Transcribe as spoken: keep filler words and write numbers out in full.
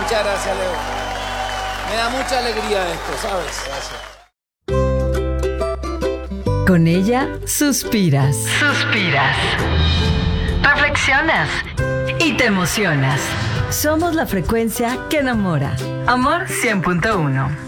Muchas gracias, Leo. Me da mucha alegría esto, ¿sabes? Gracias. Con ella suspiras. Suspiras. Reflexionas. Y te emocionas. Somos la frecuencia que enamora. Amor cien punto uno.